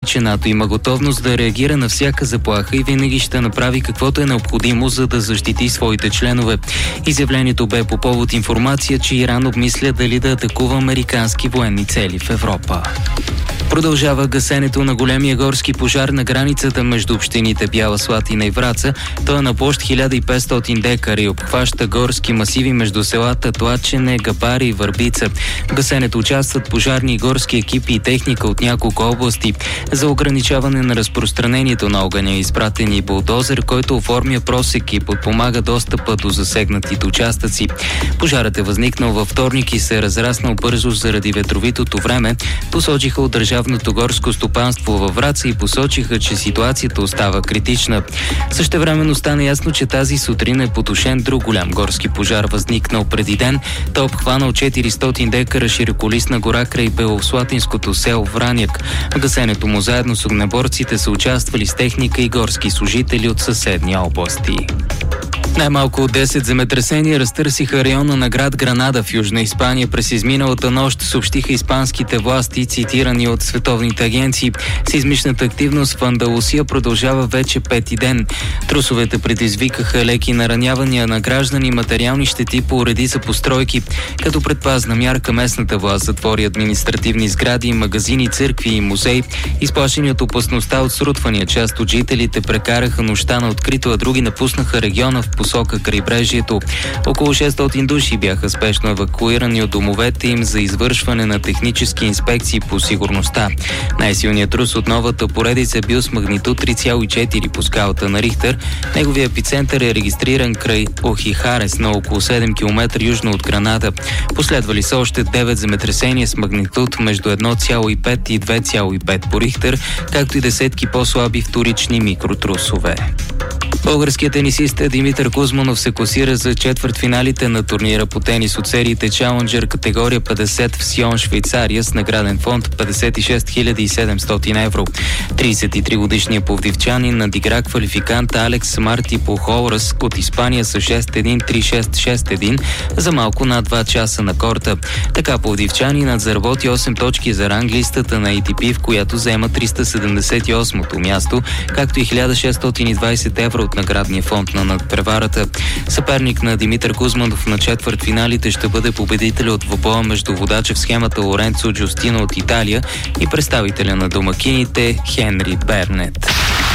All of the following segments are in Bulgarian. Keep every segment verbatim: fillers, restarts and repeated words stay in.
че НАТО има готовност да реагира на всяка заплаха и винаги ще направи каквото е необходимо, за да защити своите членове. Изявлението бе по повод информация, че Иран обмисля дали да атакува американски военни цели в Европа. Продължава гасенето на големия горски пожар на границата между общините Бяла Слатина и Враца. Той е на площ хиляда и петстотин декара и обхваща горски масиви между селата Тлачене, Габари и Върбица. В гасенето участват пожарни и горски екипи и техника от няколко области. За ограничаване на разпространението на огъня е изпратен и булдозер, който оформя просеки и подпомага достъпа до засегнатите участъци. Пожарът е възникнал във вторник и се е разраснал бързо заради ветровитото време, посочиха от Държавното горско стопанство във Враца и посочиха, че ситуацията остава критична. Същевременно стана ясно, че тази сутрин е потушен друг голям горски пожар, възникнал преди ден. Той обхванал четиристотин декара широколистна гора край белослатинското село Враняк. В гасенето му заедно с огнеборците са участвали с техника и горски служители от съседни области. Най-малко от десет земетресения разтърсиха района на град Гранада в Южна Испания през изминалата нощ, съобщиха испанските власти, цитирани от световните агенции. Сеизмичната активност в Андалусия продължава вече пети ден. Трусовете предизвикаха леки наранявания на граждани и материални щети по редица постройки. Като предпазна мярка местната власт затвори административни сгради, магазини, църкви и музеи. Изплашени от опасността от срутвания, част от жителите прекараха нощта на открито, а други напуснаха региона в посока крайбрежието. Около шестстотин души бяха спешно евакуирани от домовете им за извършване на технически инспекции по сигурността. Най-силният трус от новата поредица е бил с магнитуд три цяло и четири по скалата на Рихтер. Неговият епицентър е регистриран край Охихарес на около седем километра южно от Гранада. Последвали са още девет земетресения с магнитуд между едно цяло и пет и две цяло и пет по Рихтер, както и десетки по-слаби вторични микротрусове. Българският тенисист Димитър Кузманов се класира за четвъртфиналите на турнира по тенис от сериите Challenger категория петдесет в Сион, Швейцария с награден фонд петдесет и шест хиляди и седемстотин евро. тридесет и три годишният пловдивчанин надигра квалификанта Алекс Марти Пухолрас от Испания с шест едно три шест шест едно за малко над два часа на корта. Така пловдивчанинът заработи осем точки за ранглистата на Ей Ти Пи, в която заема триста седемдесет и осмо място, както и хиляда шестстотин и двадесет евро от наградния фонд на надпреварата. Съперник на Димитър Кузманов на четвъртфиналите ще бъде победителя от двубоя между водача в схемата Лоренцо Джустино от Италия и представителя на домакините Хенри Бернет.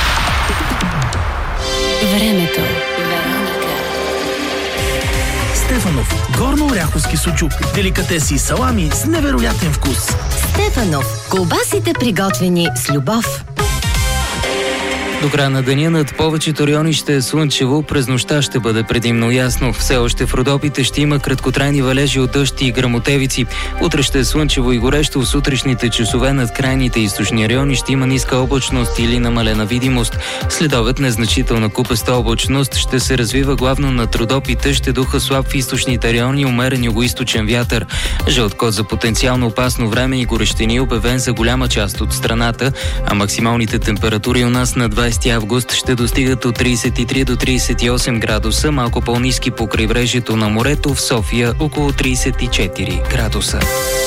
Времето. Стефанов. Горно-оряховски сучук. Деликатеси и салами с невероятен вкус. Стефанов. Колбасите приготвени с любов. До края на деня над повечето райони ще е слънчево, през нощта ще бъде предимно ясно. Все още в Родопите ще има краткотрайни валежи от дъжд и гръмотевици. Утре ще е слънчево и горещо, в сутрешните часове над крайните източни райони ще има ниска облачност или намалена видимост. Следобед незначителна купеста облачност ще се развива главно над Родопите, ще духа слаб в източните райони, умерен югоизточен вятър. Жълт код за потенциално опасно време и горещини обявен за голяма част от страната, а максималните температури у нас на двадесети август ще достигат от тридесет и три до тридесет и осем градуса, малко по-ниски по крайбрежието на морето, в София около тридесет и четири градуса.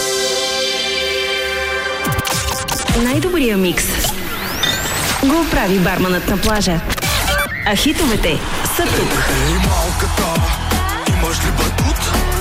Най-добрия микс го прави барманът на плажа. А хитовете са тук. Малката, имаш ли батут?